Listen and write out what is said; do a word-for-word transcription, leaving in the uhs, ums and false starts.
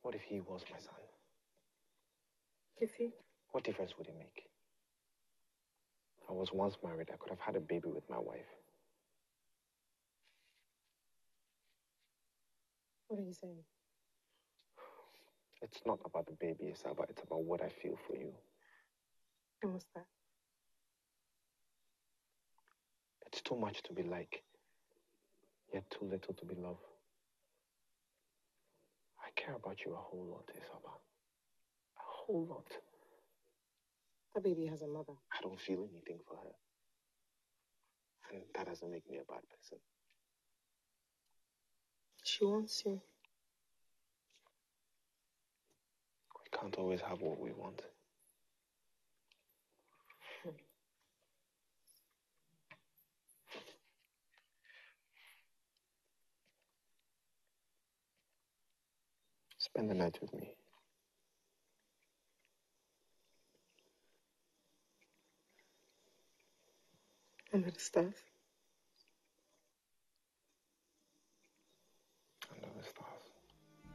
What if he was my son? If he? What difference would it make? I was once married. I could have had a baby with my wife. What are you saying? It's not about the baby, Isaba. It's about what I feel for you. And what's that? It's too much to be like, yet too little to be loved. I care about you a whole lot, Isaba. A whole lot. The baby has a mother. I don't feel anything for her. And that doesn't make me a bad person. She wants you. We can't always have what we want. Spend the night with me. Under the stairs?